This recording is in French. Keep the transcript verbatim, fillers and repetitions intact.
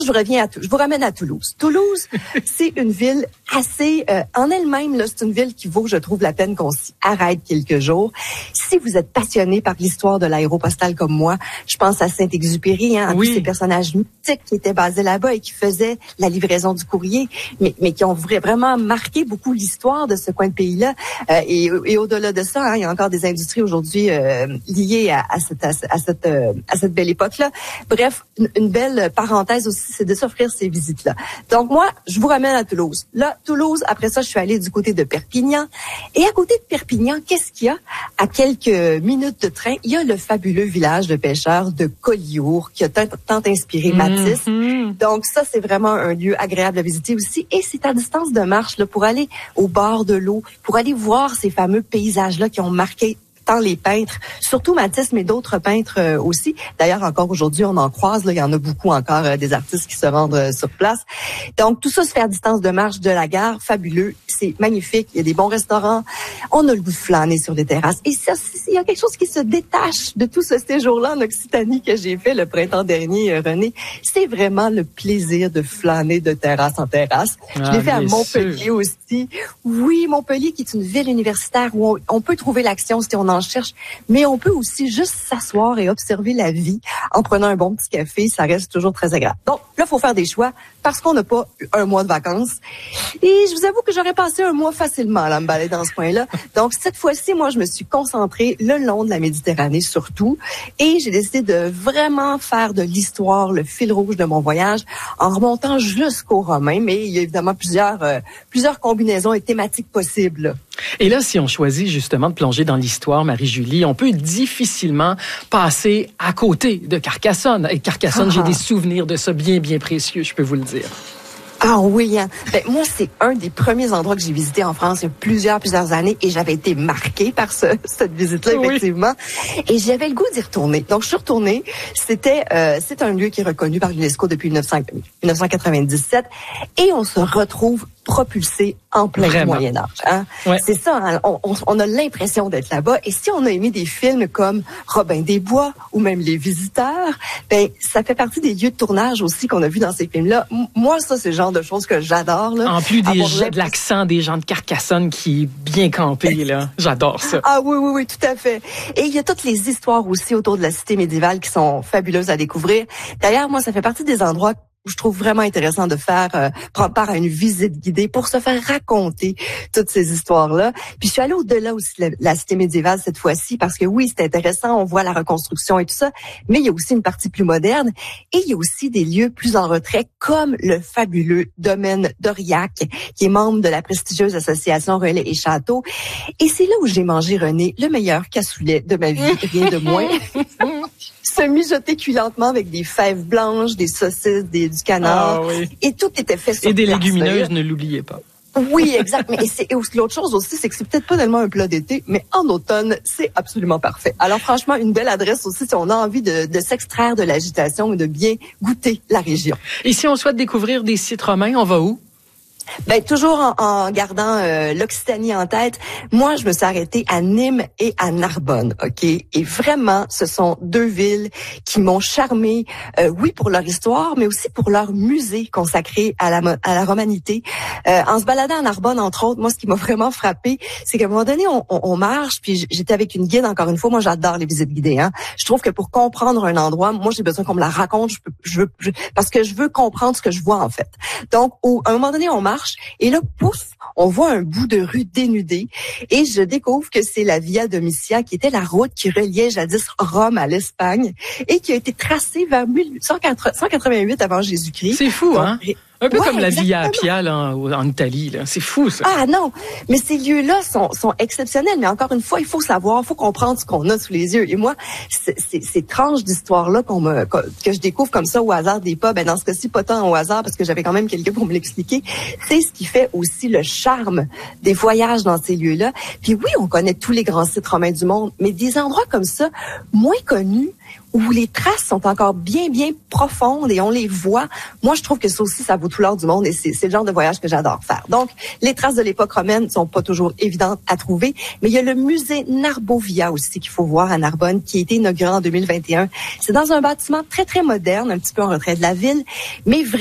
je reviens à je vous ramène à Toulouse. Toulouse, c'est une ville assez euh, en elle-même là, c'est une ville qui vaut, je trouve, la peine qu'on s'y arrête quelques jours. Si vous êtes passionné par l'histoire de l'aéropostale comme moi, je pense à Saint-Exupéry, hein, à oui. tous ces personnages mythiques qui étaient basés là-bas et qui faisaient la livraison du courrier, mais mais qui ont vraiment marqué beaucoup l'histoire de ce coin de pays-là. Euh, et, et au-delà de ça, hein, il y a encore des industries aujourd'hui euh, liées à, à cette à, à cette euh, à cette belle époque-là. Bref, une, une belle parenthèse aussi, c'est de s'offrir ces visites-là. Donc moi, je vous ramène à Toulouse. Là, Toulouse, après ça, je suis allée du côté de Perpignan. Et à côté de Perpignan, qu'est-ce qu'il y a? À quelques minutes de train, il y a le fabuleux village de pêcheurs de Collioure qui a tant, tant inspiré Matisse. Mm-hmm. Donc ça, c'est vraiment un lieu agréable à visiter aussi. Et c'est à distance de marche là, pour aller au bord de l'eau, pour aller voir ces fameux paysages-là qui ont marqué tant les peintres, surtout Matisse, mais d'autres peintres euh, aussi. D'ailleurs, encore aujourd'hui, on en croise. Là, il y en a beaucoup encore euh, des artistes qui se rendent euh, sur place. Donc, tout ça se fait à distance de marche de la gare. Fabuleux. C'est magnifique. Il y a des bons restaurants. On a le goût de flâner sur des terrasses. Et ça, il y a quelque chose qui se détache de tout ce séjour-là en Occitanie que j'ai fait le printemps dernier, euh, René. C'est vraiment le plaisir de flâner de terrasse en terrasse. Ah, je l'ai fait à Montpellier sûr. aussi. Oui, Montpellier, qui est une ville universitaire où on, on peut trouver l'action si on en cherche, mais on peut aussi juste s'asseoir et observer la vie en prenant un bon petit café. Ça reste toujours très agréable. Donc là, il faut faire des choix parce qu'on n'a pas un mois de vacances. Et je vous avoue que j'aurais passé un mois facilement là, à me balader dans ce coin-là. Donc cette fois-ci, moi, je me suis concentrée le long de la Méditerranée surtout, et j'ai décidé de vraiment faire de l'histoire le fil rouge de mon voyage en remontant jusqu'aux Romains. Mais il y a évidemment plusieurs euh, plusieurs combinaisons et thématiques possibles. Et là, si on choisit justement de plonger dans l'histoire, Marie-Julie, on peut difficilement passer à côté de Carcassonne. Et Carcassonne, ah. j'ai des souvenirs de ça bien, bien précieux, je peux vous le dire. Ah oui, hein. Ben, moi, c'est un des premiers endroits que j'ai visité en France il y a plusieurs, plusieurs années, et j'avais été marquée par ce, cette visite-là, oui. effectivement. Et j'avais le goût d'y retourner. Donc, je suis retournée. C'était, euh, c'est un lieu qui est reconnu par l'UNESCO depuis dix-neuf cent quatre-vingt-dix-sept, et on se retrouve propulsé en plein Vraiment. Moyen Âge. Hein? Ouais. C'est ça, hein? on, on, on a l'impression d'être là-bas. Et si on a aimé des films comme Robin des Bois ou même Les Visiteurs, ben ça fait partie des lieux de tournage aussi qu'on a vu dans ces films-là. M- moi, ça, c'est le genre de choses que j'adore. Là. En plus des gens, de l'accent des gens de Carcassonne qui est bien campé, là. J'adore ça. Ah oui, oui, oui, tout à fait. Et il y a toutes les histoires aussi autour de la cité médiévale qui sont fabuleuses à découvrir. D'ailleurs, moi, ça fait partie des endroits je trouve vraiment intéressant de faire euh, prendre part à une visite guidée pour se faire raconter toutes ces histoires-là. Puis je suis allée au-delà aussi de la, la cité médiévale cette fois-ci parce que oui, c'est intéressant, on voit la reconstruction et tout ça, mais il y a aussi une partie plus moderne et il y a aussi des lieux plus en retrait comme le fabuleux domaine d'Aurillac qui est membre de la prestigieuse association Relais et Châteaux. Et c'est là où j'ai mangé, René, le meilleur cassoulet de ma vie, rien de moins. Se mijoter cuillantement avec des fèves blanches, des saucisses, des, du canard. Ah, oui. Et tout était fait sur Et des place, légumineuses, là. ne l'oubliez pas. Oui, exact. Mais c'est, et l'autre chose aussi, c'est que c'est peut-être pas tellement un plat d'été, mais en automne, c'est absolument parfait. Alors franchement, une belle adresse aussi si on a envie de, de s'extraire de l'agitation et de bien goûter la région. Et si on souhaite découvrir des sites romains, on va où? Ben toujours en, en gardant euh, l'Occitanie en tête, moi je me suis arrêtée à Nîmes et à Narbonne, ok. Et vraiment, ce sont deux villes qui m'ont charmée, euh, oui pour leur histoire, mais aussi pour leur musée consacré à la à la romanité. Euh, en se baladant à Narbonne, entre autres, moi ce qui m'a vraiment frappée, c'est qu'à un moment donné, on, on, on marche, puis j'étais avec une guide. Encore une fois, moi j'adore les visites guidées. Hein. Je trouve que pour comprendre un endroit, moi j'ai besoin qu'on me la raconte, je peux, je, je, parce que je veux comprendre ce que je vois en fait. Donc, au, à un moment donné, on marche. Et là, pouf, on voit un bout de rue dénudé et je découvre que c'est la Via Domitia qui était la route qui reliait jadis Rome à l'Espagne et qui a été tracée vers mille cent quatre-vingt-huit avant Jésus-Christ. C'est fou, Donc, hein? Un peu ouais, comme la Via exactement. Appia là, en, en Italie. Là. C'est fou, ça. Ah non, mais ces lieux-là sont, sont exceptionnels. Mais encore une fois, il faut savoir, il faut comprendre ce qu'on a sous les yeux. Et moi, c'est, c'est, ces tranches d'histoire-là qu'on me, que je découvre comme ça au hasard des pas, ben dans ce cas-ci, pas tant au hasard, parce que j'avais quand même quelqu'un pour me l'expliquer, c'est ce qui fait aussi le charme des voyages dans ces lieux-là. Puis oui, on connaît tous les grands sites romains du monde, mais des endroits comme ça, moins connus, où les traces sont encore bien, bien profondes et on les voit. Moi, je trouve que ça aussi, ça vaut tout l'or du monde et c'est, c'est le genre de voyage que j'adore faire. Donc, les traces de l'époque romaine sont pas toujours évidentes à trouver, mais il y a le musée Narbovia aussi qu'il faut voir à Narbonne, qui a été inauguré en deux mille vingt et un. C'est dans un bâtiment très, très moderne, un petit peu en retrait de la ville, mais vraiment